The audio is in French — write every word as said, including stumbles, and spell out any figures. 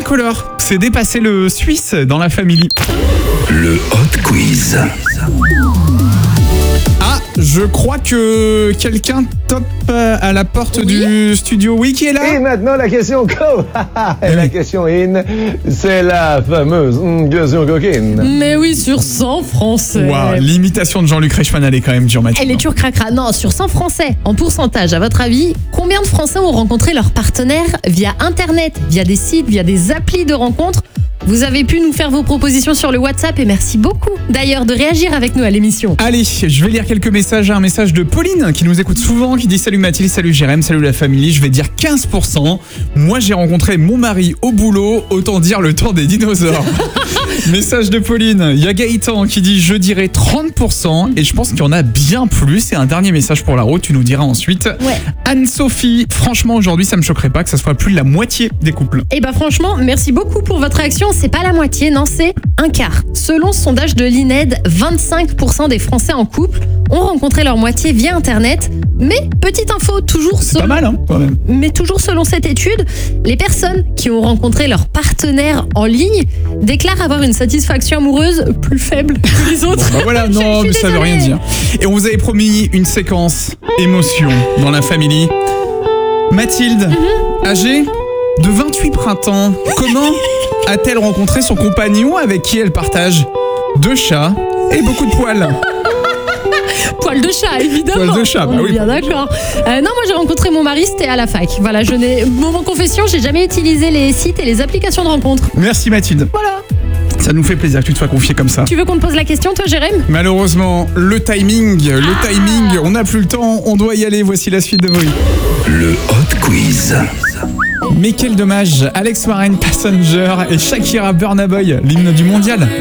incolore. C'est dépasser le Suisse dans la famille. Le Hot Quiz. Ah, je crois que quelqu'un tape à la porte Oui. du studio. Oui, qui est là? Et maintenant, la question co. Et la question in, c'est la fameuse mm, question coquine. Mais oui, sur cent français. Waouh, l'imitation de Jean-Luc Reichmann, elle est quand même dure, Mathilde. Elle est toujours cracra. Non, sur cent français, en pourcentage, à votre avis, combien de Français ont rencontré leur partenaire via Internet, via des sites, via des applis de rencontres? Vous avez pu nous faire vos propositions sur le WhatsApp et merci beaucoup d'ailleurs de réagir avec nous à l'émission. Allez, je vais lire quelques messages. Un message de Pauline qui nous écoute souvent, qui dit salut Mathilde, salut Jérém, salut la famille. Je vais dire quinze pour cent. Moi, j'ai rencontré mon mari au boulot, autant dire le temps des dinosaures. Message de Pauline. Il y a Gaëtan qui dit je dirais trente pour cent et je pense qu'il y en a bien plus. Et un dernier message pour la route, tu nous diras ensuite. Ouais. Anne-Sophie, franchement aujourd'hui ça me choquerait pas que ça soit plus de la moitié des couples. Et bah franchement, merci beaucoup pour votre réaction. C'est pas la moitié, non, c'est un quart. Selon ce sondage de l'I N E D, vingt-cinq pour cent des Français en couple ont rencontré leur moitié via Internet. Mais petite info, toujours C'est pas selon, mal hein quand même. mais toujours selon cette étude, les personnes qui ont rencontré leur partenaire en ligne déclarent avoir une satisfaction amoureuse plus faible que les autres. Bah voilà, Je- je non, suis mais ça veut désolée. rien dire. Et on vous avait promis une séquence émotion dans la famille. Mathilde, Mhm. âgée de vingt-huit printemps, comment a-t-elle rencontré son compagnon avec qui elle partage deux chats et beaucoup de poils? Poil de chat, évidemment. Poil de chat, bah On est oui, bien poil de d'accord. Euh, non, moi j'ai rencontré mon mari, c'était à la fac. Voilà, je n'ai. Moment confession, j'ai jamais utilisé les sites et les applications de rencontres. Merci Mathilde. Voilà. Ça nous fait plaisir que tu te sois confiée comme ça. Tu veux qu'on te pose la question, toi, Jérém? Malheureusement, le timing, le timing, on n'a plus le temps, on doit y aller, voici la suite de bruit. Le Hot Quiz. Mais quel dommage, Alex Warren, Passenger et Shakira, Burna Boy, l'hymne du mondial,